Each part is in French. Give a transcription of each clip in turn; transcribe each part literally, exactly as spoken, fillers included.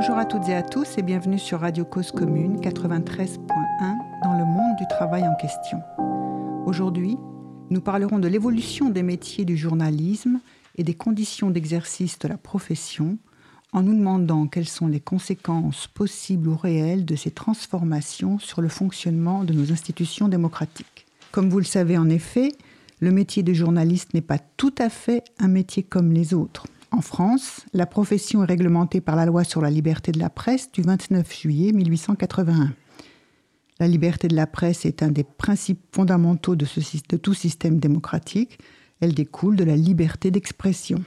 Bonjour à toutes et à tous et bienvenue sur Radio Cause Commune quatre-vingt-treize point un dans le monde du travail en question. Aujourd'hui, nous parlerons de l'évolution des métiers du journalisme et des conditions d'exercice de la profession en nous demandant quelles sont les conséquences possibles ou réelles de ces transformations sur le fonctionnement de nos institutions démocratiques. Comme vous le savez en effet, le métier de journaliste n'est pas tout à fait un métier comme les autres. En France, la profession est réglementée par la loi sur la liberté de la presse du vingt-neuf juillet mille huit cent quatre-vingt-un. La liberté de la presse est un des principes fondamentaux de, ce, de tout système démocratique. Elle découle de la liberté d'expression.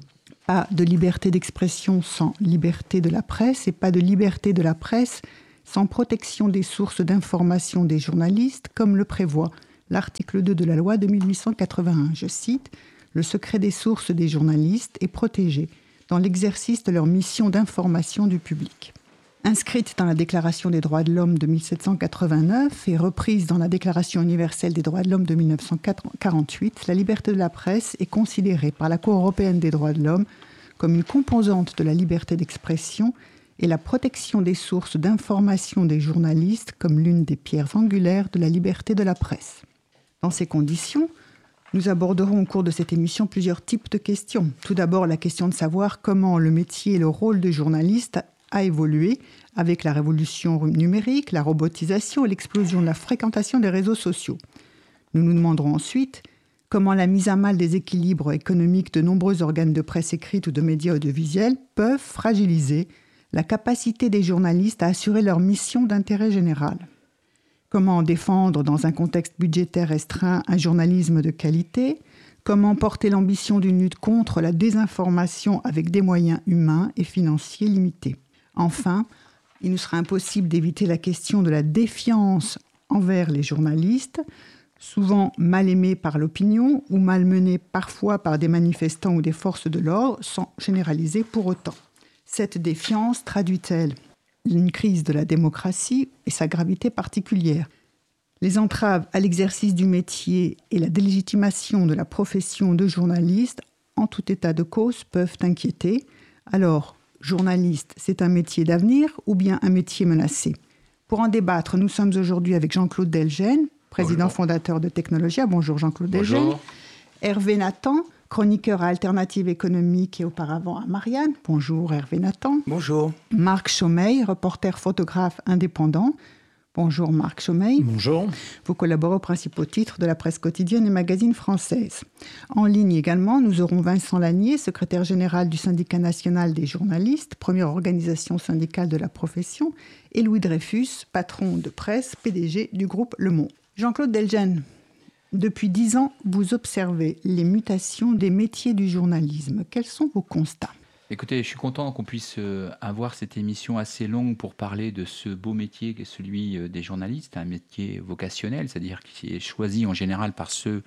Pas de liberté d'expression sans liberté de la presse et pas de liberté de la presse sans protection des sources d'information des journalistes, comme le prévoit l'article deux de la loi de mille huit cent quatre-vingt-un. Je cite « Le secret des sources des journalistes est protégé dans l'exercice de leur mission d'information du public ». Inscrite dans la Déclaration des droits de l'homme de mille sept cent quatre-vingt-neuf et reprise dans la Déclaration universelle des droits de l'homme de mille neuf cent quarante-huit, la liberté de la presse est considérée par la Cour européenne des droits de l'homme comme une composante de la liberté d'expression et la protection des sources d'information des journalistes comme l'une des pierres angulaires de la liberté de la presse. Dans ces conditions, nous aborderons au cours de cette émission plusieurs types de questions. Tout d'abord, la question de savoir comment le métier et le rôle de journaliste a évolué avec la révolution numérique, la robotisation et l'explosion de la fréquentation des réseaux sociaux. Nous nous demanderons ensuite comment la mise à mal des équilibres économiques de nombreux organes de presse écrite ou de médias audiovisuels peuvent fragiliser la capacité des journalistes à assurer leur mission d'intérêt général. Comment défendre dans un contexte budgétaire restreint un journalisme de qualité ? Comment porter l'ambition d'une lutte contre la désinformation avec des moyens humains et financiers limités ? Enfin, il nous sera impossible d'éviter la question de la défiance envers les journalistes, souvent mal aimés par l'opinion ou malmenés parfois par des manifestants ou des forces de l'ordre, sans généraliser pour autant. Cette défiance traduit-elle une crise de la démocratie et sa gravité particulière ? Les entraves à l'exercice du métier et la délégitimation de la profession de journaliste, en tout état de cause, peuvent inquiéter. Alors, journaliste, c'est un métier d'avenir ou bien un métier menacé ? Pour en débattre, nous sommes aujourd'hui avec Jean-Claude Delgenne, président Bonjour. fondateur de Technologia. Bonjour Jean-Claude Delgenne. Bonjour. Hervé Nathan, chroniqueur à Alternative économique et auparavant à Marianne. Bonjour Hervé Nathan. Bonjour. Marc Chaumeil, reporter photographe indépendant. Bonjour Marc Chaumeil. Bonjour. Vous collaborez aux principaux titres de la presse quotidienne et magazine française. En ligne également, nous aurons Vincent Lanier, secrétaire général du Syndicat national des journalistes, première organisation syndicale de la profession, et Louis Dreyfus, patron de presse, P D G du groupe Le Monde. Jean-Claude Delgenne, depuis dix ans, vous observez les mutations des métiers du journalisme. Quels sont vos constats ? Écoutez, je suis content qu'on puisse avoir cette émission assez longue pour parler de ce beau métier qui est celui des journalistes, un métier vocationnel, c'est-à-dire qui est choisi en général par ceux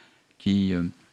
qui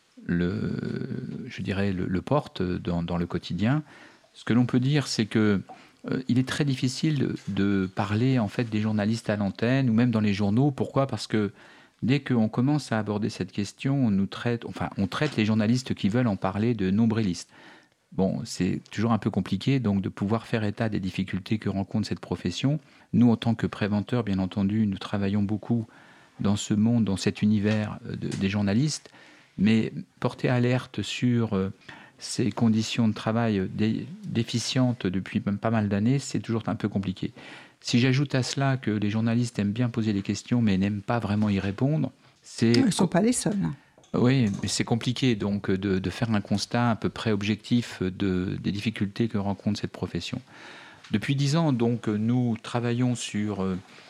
le, je dirais, le, le portent dans, dans le quotidien. Ce que l'on peut dire, c'est que euh, il est très difficile de parler en fait des journalistes à l'antenne ou même dans les journaux. Pourquoi ? Parce que dès qu'on commence à aborder cette question, on nous traite, enfin, on traite les journalistes qui veulent en parler de nombrilistes. Bon, c'est toujours un peu compliqué donc de pouvoir faire état des difficultés que rencontre cette profession. Nous, en tant que préventeurs, bien entendu, nous travaillons beaucoup dans ce monde, dans cet univers de, des journalistes, mais porter alerte sur euh, ces conditions de travail dé, déficientes depuis même pas mal d'années, c'est toujours un peu compliqué. Si j'ajoute à cela que les journalistes aiment bien poser des questions, mais n'aiment pas vraiment y répondre, c'est... Ils ne sont pas les seuls. Oui, mais c'est compliqué donc de, de faire un constat à peu près objectif de, des difficultés que rencontre cette profession. Depuis dix ans, donc, nous travaillons sur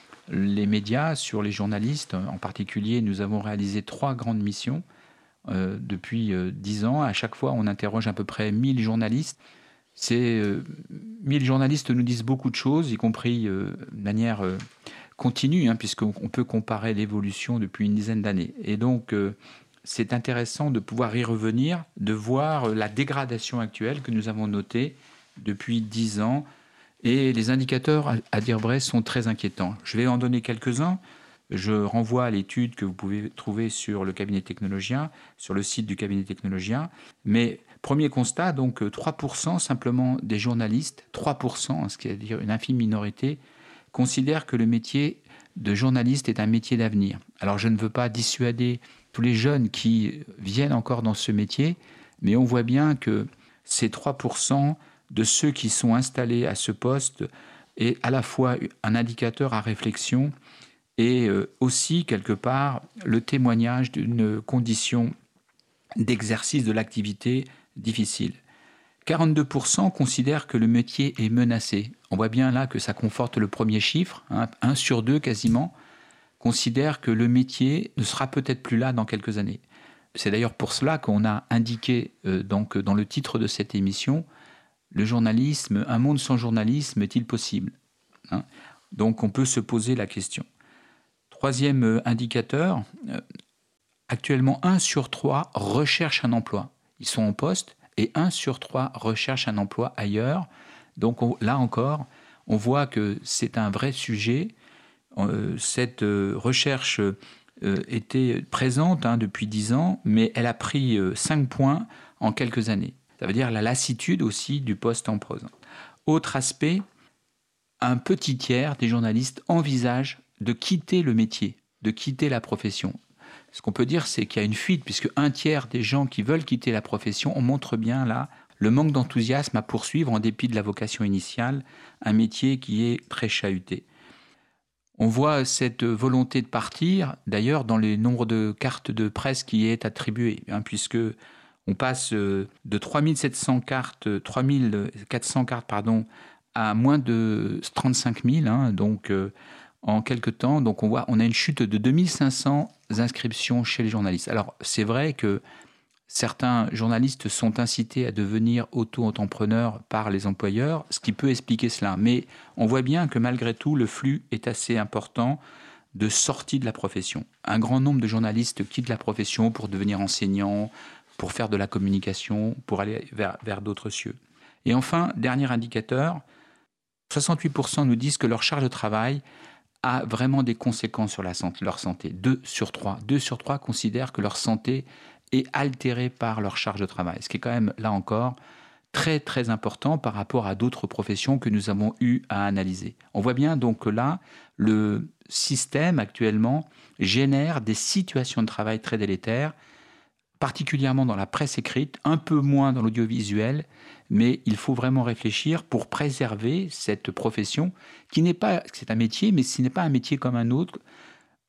les médias, sur les journalistes. En particulier, nous avons réalisé trois grandes missions euh, depuis dix ans. À chaque fois, on interroge à peu près mille journalistes. Ces euh, mille journalistes nous disent beaucoup de choses, y compris euh, de manière euh, continue, hein, puisqu'on peut comparer l'évolution depuis une dizaine d'années. Et donc... Euh, c'est intéressant de pouvoir y revenir, de voir la dégradation actuelle que nous avons notée depuis dix ans. Et les indicateurs, à dire vrai, sont très inquiétants. Je vais en donner quelques-uns. Je renvoie à l'étude que vous pouvez trouver sur le cabinet Technologia, sur le site du cabinet Technologia. Mais Premier constat, donc trois pour cent simplement des journalistes, trois pour cent, ce qui veut dire une infime minorité, considèrent que le métier de journaliste est un métier d'avenir. Alors je ne veux pas dissuader tous les jeunes qui viennent encore dans ce métier, mais on voit bien que ces trois pour cent de ceux qui sont installés à ce poste est à la fois un indicateur à réflexion et aussi quelque part le témoignage d'une condition d'exercice de l'activité difficile. quarante-deux pour cent considèrent que le métier est menacé. On voit bien là que ça conforte le premier chiffre, hein, un sur deux quasiment, considère que le métier ne sera peut-être plus là dans quelques années. C'est d'ailleurs pour cela qu'on a indiqué euh, donc, dans le titre de cette émission, le journalisme, un monde sans journalisme est-il possible, hein? Donc on peut se poser la question. Troisième euh, indicateur, euh, actuellement un sur trois recherche un emploi. Ils sont en poste et un sur trois recherche un emploi ailleurs. Donc on, là encore, on voit que c'est un vrai sujet. Euh, cette euh, recherche euh, était présente hein, depuis dix ans, mais elle a pris euh, cinq points en quelques années. Ça veut dire la lassitude aussi du poste en prose. Autre aspect, un petit tiers des journalistes envisagent de quitter le métier, de quitter la profession. Ce qu'on peut dire, c'est qu'il y a une fuite, puisque un tiers des gens qui veulent quitter la profession, on montre bien là le manque d'enthousiasme à poursuivre en dépit de la vocation initiale, un métier qui est très chahuté. On voit cette volonté de partir, d'ailleurs, dans les nombres de cartes de presse qui est attribué, hein, puisque on passe de trois mille sept cents cartes, trois mille quatre cents cartes, pardon, à moins de trente-cinq mille, hein, donc euh, en quelque temps. Donc on voit, on a une chute de deux mille cinq cents inscriptions chez les journalistes. Alors c'est vrai que certains journalistes sont incités à devenir auto-entrepreneurs par les employeurs, ce qui peut expliquer cela. Mais on voit bien que malgré tout, le flux est assez important de sortie de la profession. Un grand nombre de journalistes quittent la profession pour devenir enseignants, pour faire de la communication, pour aller vers, vers d'autres cieux. Et enfin, dernier indicateur, soixante-huit pour cent nous disent que leur charge de travail a vraiment des conséquences sur la santé, leur santé. deux sur trois. deux sur trois considèrent que leur santé est altérée par leur charge de travail. Ce qui est quand même, là encore, très très important par rapport à d'autres professions que nous avons eu à analyser. On voit bien donc que là, le système actuellement génère des situations de travail très délétères, particulièrement dans la presse écrite, un peu moins dans l'audiovisuel, mais il faut vraiment réfléchir pour préserver cette profession qui n'est pas, c'est un métier, mais ce n'est pas un métier comme un autre. Pourquoi ?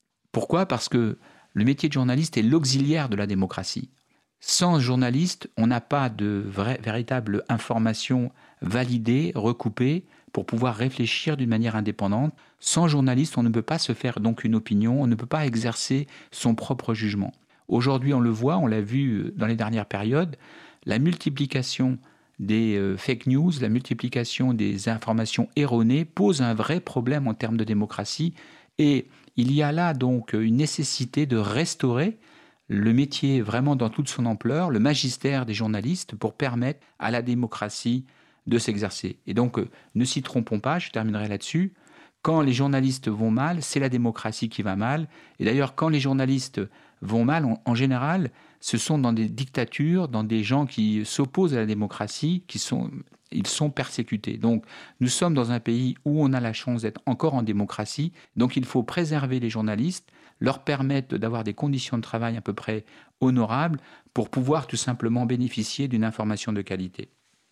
Parce que le métier de journaliste est l'auxiliaire de la démocratie. Sans journaliste, on n'a pas de vraie, véritable information validée, recoupée, pour pouvoir réfléchir d'une manière indépendante. Sans journaliste, on ne peut pas se faire donc une opinion, on ne peut pas exercer son propre jugement. Aujourd'hui, on le voit, on l'a vu dans les dernières périodes, la multiplication des euh, fake news, la multiplication des informations erronées pose un vrai problème en termes de démocratie. Et il y a là donc une nécessité de restaurer le métier vraiment dans toute son ampleur, le magistère des journalistes, pour permettre à la démocratie de s'exercer. Et donc, euh, ne s'y trompons pas, je terminerai là-dessus. Quand les journalistes vont mal, c'est la démocratie qui va mal. Et d'ailleurs, quand les journalistes vont mal, en, en général, ce sont dans des dictatures, dans des gens qui s'opposent à la démocratie, qui sont, ils sont persécutés. Donc, nous sommes dans un pays où on a la chance d'être encore en démocratie. Donc, il faut préserver les journalistes, leur permettre d'avoir des conditions de travail à peu près honorables pour pouvoir tout simplement bénéficier d'une information de qualité.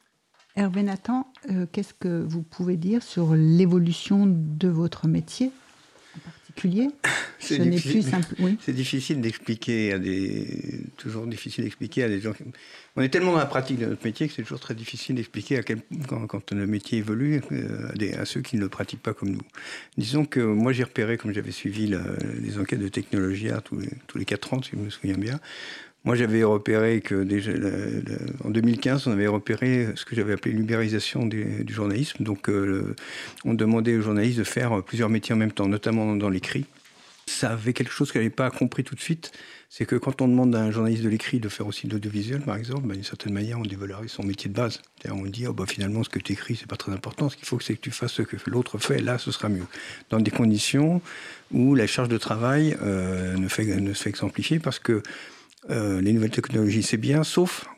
Hervé Nathan, euh, qu'est-ce que vous pouvez dire sur l'évolution de votre métier en particulier ? C'est Ce difficile, n'est plus simple. Oui. C'est difficile d'expliquer à des, toujours difficile d'expliquer à des gens. On est tellement dans la pratique de notre métier que c'est toujours très difficile d'expliquer à quel, quand, quand le métier évolue à, des, à ceux qui ne le pratiquent pas comme nous. Disons que moi j'ai repéré, comme j'avais suivi la, les enquêtes de Technologia tous les, tous les quatre ans, si je me souviens bien. Moi, j'avais repéré que déjà, la, la, en deux mille quinze, on avait repéré ce que j'avais appelé l'ubérisation du, du journalisme. Donc, euh, le, on demandait aux journalistes de faire plusieurs métiers en même temps, notamment dans l'écrit. Ça avait quelque chose que je n'avais pas compris tout de suite. C'est que quand on demande à un journaliste de l'écrit de faire aussi de l'audiovisuel, par exemple, ben, d'une certaine manière, on dévalorise son métier de base. C'est-à-dire, on dit, oh, bah, finalement, ce que tu écris, c'est pas très important. Ce qu'il faut, c'est que tu fasses ce que l'autre fait. Là, ce sera mieux. Dans des conditions où la charge de travail euh, ne, fait, ne se fait qu'amplifier parce que Euh, les nouvelles technologies, c'est bien, sauf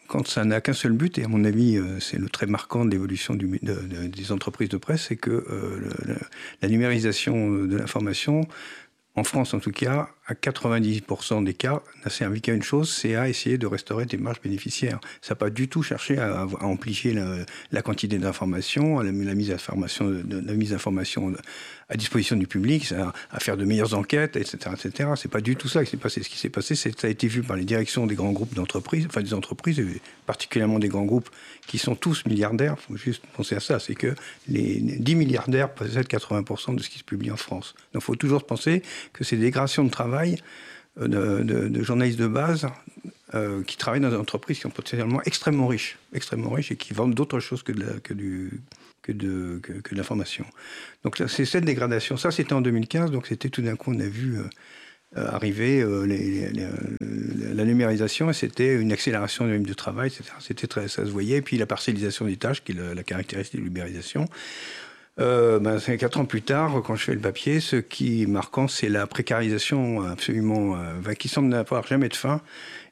quand ça n'a qu'un seul but, et à mon avis, euh, c'est le trait marquant de l'évolution du, de, de, des entreprises de presse, c'est que euh, le, le, la numérisation de l'information, en France en tout cas, à quatre-vingt-dix pour cent des cas, n'a servi qu'à une chose, c'est à essayer de restaurer des marges bénéficiaires. Ça n'a pas du tout cherché à, à amplifier la, la quantité d'informations, la, la mise d'informations, de, la mise d'informations à disposition du public, à, à faire de meilleures enquêtes, et cetera, et cetera. C'est pas du tout ça qui s'est passé. Ce qui s'est passé, c'est que ça a été vu par les directions des grands groupes d'entreprises, enfin des entreprises, et particulièrement des grands groupes qui sont tous milliardaires. Il faut juste penser à ça, c'est que les dix milliardaires possèdent quatre-vingts pour cent de ce qui se publie en France. Donc il faut toujours penser que ces dégradations de travail De, de, de journalistes de base euh, qui travaillent dans des entreprises qui sont potentiellement extrêmement riches, extrêmement riches et qui vendent d'autres choses que de, la, que du, que de, que, que de l'information. Donc c'est cette dégradation. Ça, c'était en deux mille quinze, donc c'était tout d'un coup, on a vu euh, arriver euh, les, les, les, la numérisation et c'était une accélération du rythme de travail, et cetera. C'était très, ça se voyait. Et puis la parcellisation des tâches, qui est la, la caractéristique de l'ubérisation. Euh, ben, c'est quatre ans plus tard, quand je fais le papier, ce qui est marquant, c'est la précarisation absolument, euh, qui semble n'avoir jamais de fin,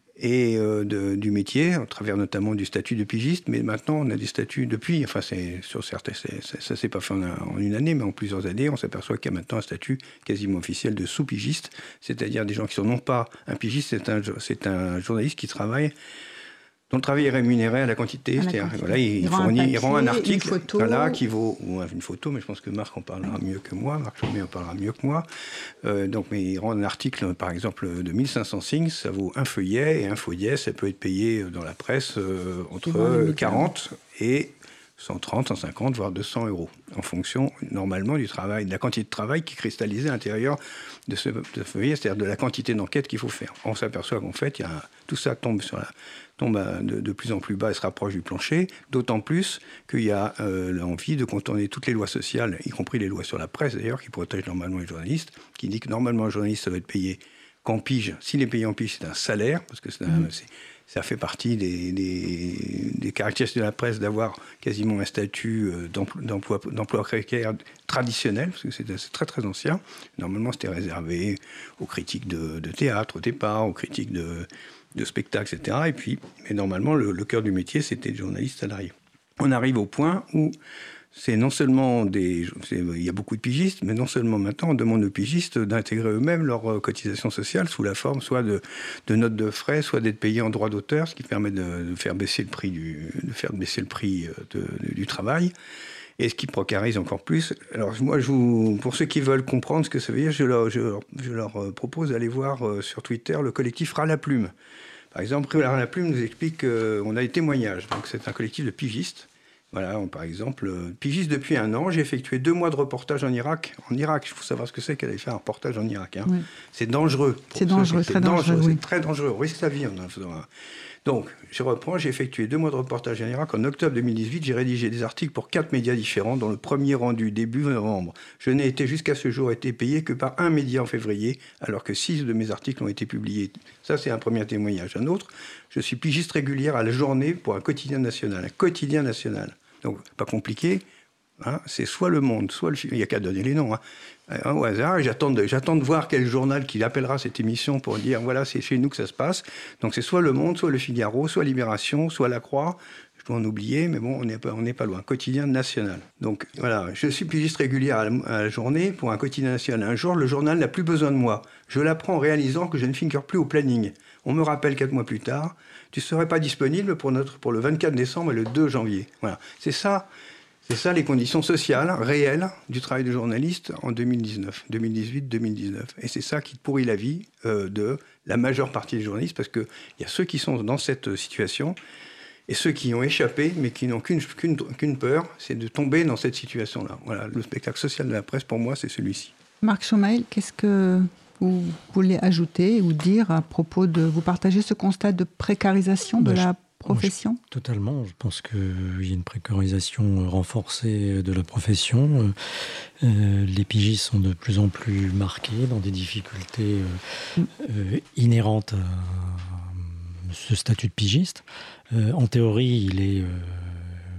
et euh, de, du métier, à travers notamment du statut de pigiste. Mais maintenant, on a des statuts depuis, enfin, c'est, sur certains, c'est, c'est, ça ne s'est pas fait en, en une année, mais en plusieurs années, on s'aperçoit qu'il y a maintenant un statut quasiment officiel de sous-pigiste, c'est-à-dire des gens qui sont non pas un pigiste, c'est un, c'est un journaliste qui travaille, dont le travail est rémunéré à la quantité, à la c'est-à-dire quantité. voilà, il, il, fournit, rend un papier, il rend un article photo. Voilà, qui vaut ou une photo, mais je pense que Marc en parlera mieux que moi, Marc Chaumet en parlera mieux que moi. Euh, donc, mais il rend un article, par exemple, de mille cinq cents signes, ça vaut un feuillet, et un feuillet, ça peut être payé dans la presse euh, entre quarante et cent trente, cent cinquante, voire deux cents euros, en fonction, normalement, du travail, de la quantité de travail qui est cristallisée à l'intérieur de ce, de ce feuillet, c'est-à-dire de la quantité d'enquête qu'il faut faire. On s'aperçoit qu'en fait, il y a, tout ça tombe sur la... tombe de, de plus en plus bas et se rapproche du plancher, d'autant plus qu'il y a euh, l'envie de contourner toutes les lois sociales, y compris les lois sur la presse d'ailleurs, qui protègent normalement les journalistes, qui dit que normalement un journaliste, ça va être payé qu'en pige. S'il est payé en pige, c'est un salaire, parce que c'est un, mmh. c'est, ça fait partie des, des, des caractéristiques de la presse d'avoir quasiment un statut d'emploi, d'emploi, d'emploi précaire traditionnel, parce que c'est, c'est très très ancien. Normalement, c'était réservé aux critiques de, de théâtre au départ, aux critiques de... de spectacles, et cetera. Et puis, mais normalement, le, le cœur du métier, c'était le journaliste salarié. On arrive au point où c'est non seulement des... C'est, il y a beaucoup de pigistes, mais non seulement maintenant, on demande aux pigistes d'intégrer eux-mêmes leur cotisation sociale sous la forme soit de, de notes de frais, soit d'être payés en droit d'auteur, ce qui permet de, de faire baisser le prix du, de faire baisser le prix de, de, du travail. Et ce qui précarise encore plus. Alors moi, je vous, pour ceux qui veulent comprendre ce que ça veut dire, je leur, je leur, je leur propose d'aller voir euh, sur Twitter le collectif Ras la Plume. Par exemple, Ras la Plume nous explique qu'on a des témoignages. Donc c'est un collectif de pigistes. Voilà, on, par exemple, euh, pigiste depuis un an, j'ai effectué deux mois de reportage en Irak. En Irak, il faut savoir ce que c'est qu'aller faire un reportage en Irak. Hein. Oui. C'est dangereux. C'est dangereux, c'est très dangereux. dangereux Oui. C'est très dangereux. On risque sa vie en faisant un... Donc, je reprends, j'ai effectué deux mois de reportage en Irak. En octobre deux mille dix-huit, j'ai rédigé des articles pour quatre médias différents, dont le premier rendu début novembre. Je n'ai été jusqu'à ce jour été payé que par un média en février, alors que six de mes articles ont été publiés. Ça, c'est un premier témoignage. Un autre, je suis pigiste régulière à la journée pour un quotidien national. Un quotidien national. Donc, pas compliqué. Hein, c'est soit Le Monde, soit le... Il n'y a qu'à donner les noms. Hein. Hein, au hasard, et j'attends de, j'attends de voir quel journal qui appellera cette émission pour dire voilà, c'est chez nous que ça se passe. Donc c'est soit Le Monde, soit Le Figaro, soit Libération, soit La Croix. Je dois en oublier, mais bon, on n'est pas, on n'est pas loin. Quotidien national. Donc voilà, je suis pigiste régulière à la, à la journée pour un quotidien national. Un jour, le journal n'a plus besoin de moi. Je l'apprends en réalisant que je ne figure plus au planning. On me rappelle quatre mois plus tard, tu ne serais pas disponible pour, notre, pour le vingt-quatre décembre et le deux janvier. Voilà, c'est ça. C'est ça les conditions sociales réelles du travail de journaliste en deux mille dix-neuf, deux mille dix-huit, deux mille dix-neuf. Et c'est ça qui pourrit la vie euh, de la majeure partie des journalistes, parce qu'il y a ceux qui sont dans cette situation et ceux qui ont échappé, mais qui n'ont qu'une, qu'une, qu'une peur, c'est de tomber dans cette situation-là. Voilà, le spectacle social de la presse, pour moi, c'est celui-ci. Marc Chaumet, qu'est-ce que vous voulez ajouter ou dire à propos de... Vous partagez ce constat de précarisation de bah, la profession ? je, Totalement. Je pense qu'il y a une précarisation renforcée de la profession. Euh, les pigistes sont de plus en plus marqués dans des difficultés euh, euh, inhérentes à ce statut de pigiste. Euh, en théorie, il est... Euh,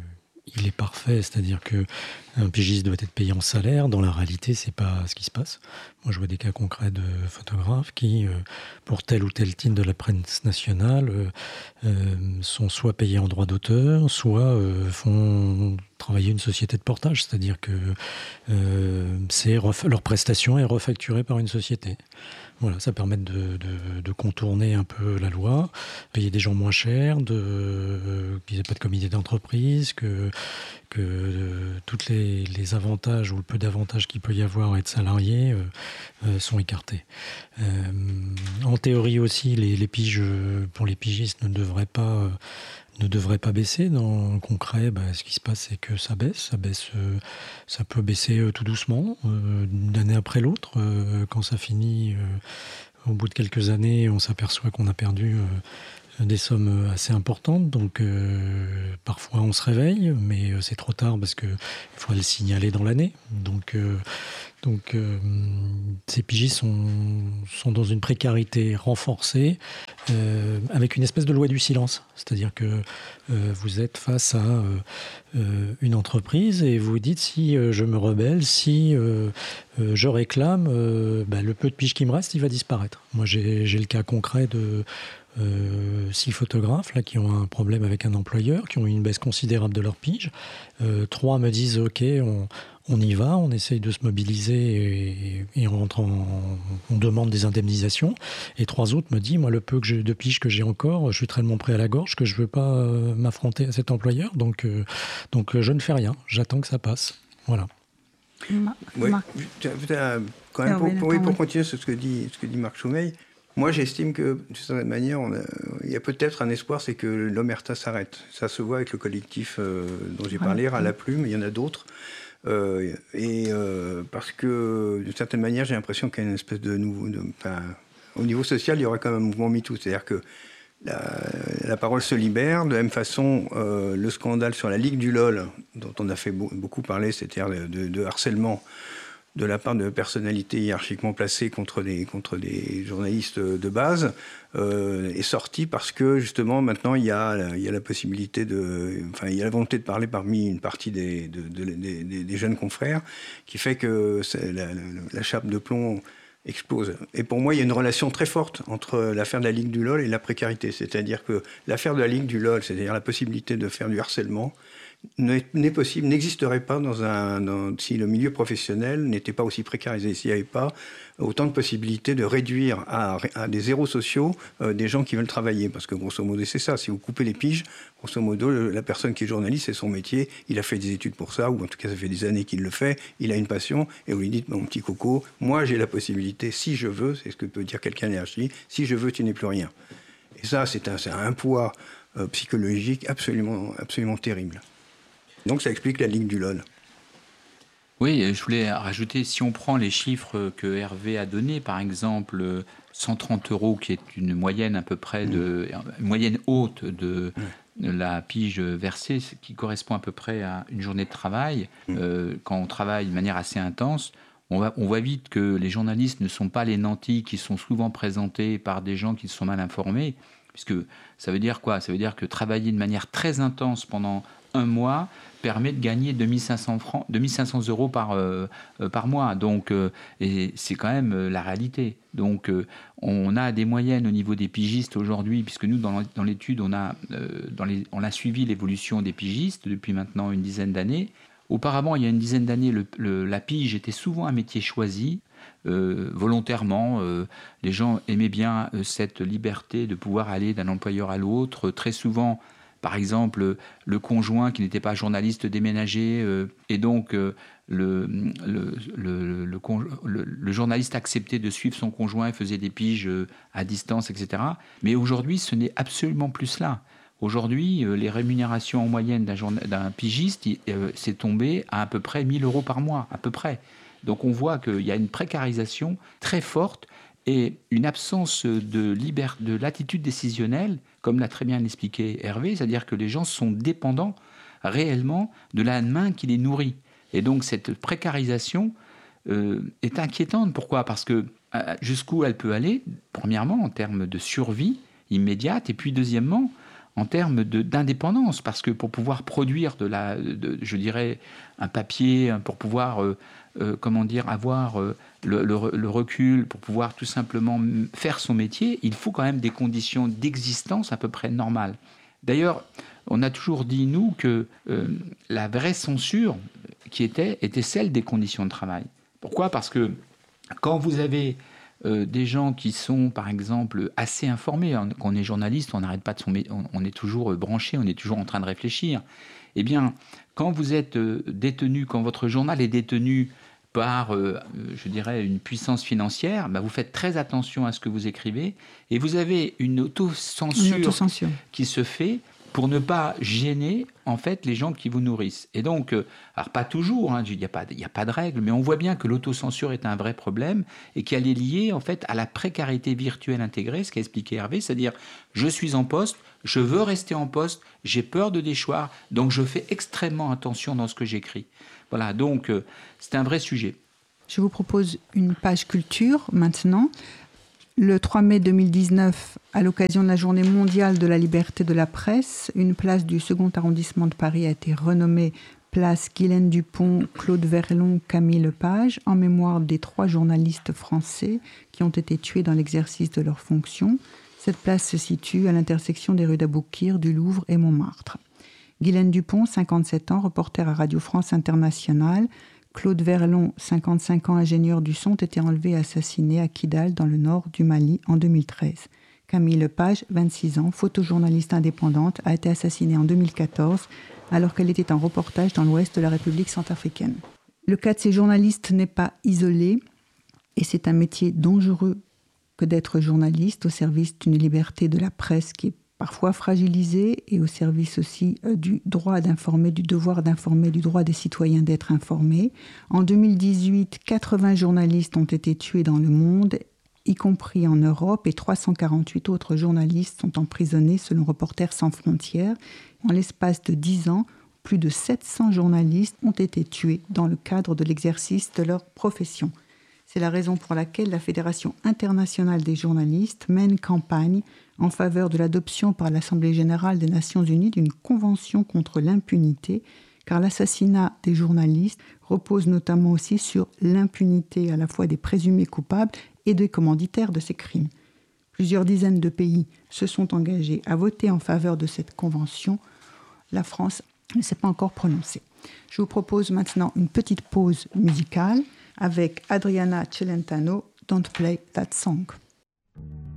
il est parfait, c'est-à-dire qu'un pigiste doit être payé en salaire. Dans la réalité, c'est pas ce qui se passe. Moi, je vois des cas concrets de photographes qui, euh, pour tel ou tel titre de la presse nationale, euh, euh, sont soit payés en droit d'auteur, soit euh, font travailler une société de portage, c'est-à-dire que euh, c'est ref- leur prestation est refacturée par une société. Voilà, ça permet de, de, de contourner un peu la loi, payer des gens moins chers, de, euh, qu'ils n'aient pas de comité d'entreprise, que, que euh, tous les, les avantages ou le peu d'avantages qu'il peut y avoir à être salarié euh, euh, sont écartés. Euh, en théorie aussi, les, les piges, pour les pigistes ne devraient pas... Euh, ne devrait pas baisser. Dans le concret, bah, ce qui se passe, c'est que ça baisse. Ça, baisse, euh, ça peut baisser euh, tout doucement, euh, d'une année après l'autre. Euh, quand ça finit, euh, au bout de quelques années, on s'aperçoit qu'on a perdu euh, des sommes assez importantes. Donc, euh, parfois, on se réveille, mais euh, c'est trop tard parce qu'il faudrait le signaler dans l'année. Donc, euh, donc euh, ces pigistes sont, sont dans une précarité renforcée euh, avec une espèce de loi du silence. C'est-à-dire que euh, vous êtes face à euh, euh, une entreprise et vous dites si euh, je me rebelle, si euh, euh, je réclame, euh, bah, le peu de piges qui me reste, il va disparaître. Moi, j'ai, j'ai le cas concret de euh, six photographes là, qui ont un problème avec un employeur, qui ont eu une baisse considérable de leur pige. Euh, trois me disent « Ok, on... On y va, on essaye de se mobiliser et, et on, rentre en, on demande des indemnisations. Et trois autres me disent, moi, le peu que j'ai, de piges que j'ai encore, je suis tellement prêt à la gorge que je ne veux pas euh, m'affronter à cet employeur. Donc, euh, donc euh, je ne fais rien. J'attends que ça passe. Voilà. Ma- Ouais, Marc. quand même, pour, Hervé, pour, oui, attends, pour oui. continuer sur ce que dit, ce que dit Marc Chaumeil, moi j'estime que, d'une certaine manière, on a- il y a peut-être un espoir, c'est que l'omerta s'arrête. Ça se voit avec le collectif euh, dont j'ai Ouais. parlé, à la plume, il y en a d'autres. Euh, et euh, parce que, d'une certaine manière, j'ai l'impression qu'il y a une espèce de nouveau... De, enfin, au niveau social, il y aurait quand même un mouvement MeToo. C'est-à-dire que la, la parole se libère. De la même façon, euh, le scandale sur la Ligue du LOL, dont on a fait beau, beaucoup parler, c'est-à-dire de, de, de harcèlement de la part de personnalités hiérarchiquement placées contre des, contre des journalistes de base, euh, est sorti parce que, justement, maintenant, il y a, il y a la possibilité de... Enfin, il y a la volonté de parler parmi une partie des, de, de, des, des, des jeunes confrères, qui fait que la, la, la chape de plomb explose. Et pour moi, il y a une relation très forte entre l'affaire de la Ligue du LOL et la précarité. C'est-à-dire que l'affaire de la Ligue du LOL, c'est-à-dire la possibilité de faire du harcèlement, n'est possible, n'existerait pas dans un, dans, si le milieu professionnel n'était pas aussi précarisé, s'il n'y avait pas autant de possibilités de réduire à, à des zéros sociaux euh, des gens qui veulent travailler. Parce que grosso modo, c'est ça. Si vous coupez les piges, grosso modo, le, la personne qui est journaliste, c'est son métier. Il a fait des études pour ça, ou en tout cas, ça fait des années qu'il le fait. Il a une passion. Et vous lui dites, mon petit coco, moi, j'ai la possibilité, si je veux, c'est ce que peut dire quelqu'un hiérarchie, si je veux, tu n'es plus rien. Et ça, c'est un, c'est un poids euh, psychologique absolument, absolument terrible. Donc ça explique la Ligue du LOL. Oui, je voulais rajouter, si on prend les chiffres que Hervé a donnés, par exemple cent trente euros, qui est une moyenne à peu près, de, une moyenne haute de, de la pige versée, ce qui correspond à peu près à une journée de travail, mmh. euh, quand on travaille de manière assez intense, on, va, on voit vite que les journalistes ne sont pas les nantis qui sont souvent présentés par des gens qui sont mal informés, puisque ça veut dire quoi ? Ça veut dire que travailler de manière très intense pendant un mois permet de gagner deux mille cinq cents francs, deux mille cinq cents euros par, euh, par mois. Donc, euh, et c'est quand même euh, la réalité. Donc, euh, on a des moyennes au niveau des pigistes aujourd'hui, puisque nous, dans, dans l'étude, on a, euh, dans les, on a suivi l'évolution des pigistes depuis maintenant une dizaine d'années. Auparavant, il y a une dizaine d'années, le, le, la pige était souvent un métier choisi. Euh, volontairement, euh, les gens aimaient bien euh, cette liberté de pouvoir aller d'un employeur à l'autre. Très souvent, par exemple, le conjoint qui n'était pas journaliste déménageait euh, et donc euh, le, le, le, le, le, le journaliste acceptait de suivre son conjoint et faisait des piges euh, à distance, et cetera. Mais aujourd'hui, ce n'est absolument plus cela. Aujourd'hui, euh, les rémunérations en moyenne d'un, journa- d'un pigiste, euh, c'est tombé à à peu près mille euros par mois, à peu près. Donc on voit qu'il y a une précarisation très forte et une absence de, liber... de latitude décisionnelle, comme l'a très bien expliqué Hervé, c'est-à-dire que les gens sont dépendants réellement de la main qui les nourrit. Et donc cette précarisation euh, est inquiétante. Pourquoi ? Parce que euh, jusqu'où elle peut aller, premièrement en termes de survie immédiate, et puis deuxièmement en termes de, d'indépendance, parce que pour pouvoir produire de la, de, je dirais, un papier, pour pouvoir, euh, euh, comment dire, avoir euh, le, le, le recul, pour pouvoir tout simplement faire son métier, il faut quand même des conditions d'existence à peu près normales. D'ailleurs, on a toujours dit, nous, que euh, la vraie censure qui était, était celle des conditions de travail. Pourquoi ? Parce que quand vous avez euh, des gens qui sont, par exemple, assez informés, hein, quand on est journaliste, on n'arrête pas de son métier, on, on est toujours branché, on est toujours en train de réfléchir. Eh bien, quand vous êtes euh, détenu, quand votre journal est détenu par, euh, je dirais, une puissance financière, bah vous faites très attention à ce que vous écrivez et vous avez une autocensure, une autocensure. qui se fait pour ne pas gêner, en fait, les gens qui vous nourrissent. Et donc, euh, alors pas toujours, hein, il n'y a pas, il n'y a pas de règle, mais on voit bien que l'autocensure est un vrai problème et qu'elle est liée, en fait, à la précarité virtuelle intégrée, ce qu'a expliqué Hervé, c'est-à-dire, je suis en poste, je veux rester en poste, j'ai peur de déchoir, donc je fais extrêmement attention dans ce que j'écris. Voilà, donc euh, c'est un vrai sujet. Je vous propose une page culture maintenant. Le trois mai deux mille dix-neuf, à l'occasion de la Journée mondiale de la liberté de la presse, une place du second arrondissement de Paris a été renommée place Guylaine Dupont, Claude Verlon, Camille Lepage, en mémoire des trois journalistes français qui ont été tués dans l'exercice de leurs fonctions. Cette place se situe à l'intersection des rues d'Aboukir, du Louvre et Montmartre. Guylaine Dupont, cinquante-sept ans, reporter à Radio France Internationale. Claude Verlon, cinquante-cinq ans, ingénieur du son, était enlevé et assassiné à Kidal, dans le nord du Mali, en deux mille treize. Camille Lepage, vingt-six ans, photojournaliste indépendante, a été assassinée en deux mille quatorze, alors qu'elle était en reportage dans l'ouest de la République centrafricaine. Le cas de ces journalistes n'est pas isolé, et c'est un métier dangereux que d'être journaliste, au service d'une liberté de la presse qui est parfois fragilisée, et au service aussi euh, du droit d'informer, du devoir d'informer, du droit des citoyens d'être informés. En deux mille dix-huit, quatre-vingts journalistes ont été tués dans le monde, y compris en Europe, et trois cent quarante-huit autres journalistes sont emprisonnés selon Reporters sans frontières. En l'espace de dix ans, plus de sept cents journalistes ont été tués dans le cadre de l'exercice de leur profession. C'est la raison pour laquelle la Fédération internationale des journalistes mène campagne en faveur de l'adoption par l'Assemblée générale des Nations unies d'une convention contre l'impunité, car l'assassinat des journalistes repose notamment aussi sur l'impunité à la fois des présumés coupables et des commanditaires de ces crimes. Plusieurs dizaines de pays se sont engagés à voter en faveur de cette convention. La France ne s'est pas encore prononcée. Je vous propose maintenant une petite pause musicale avec Adriana Celentano, Don't Play That Song.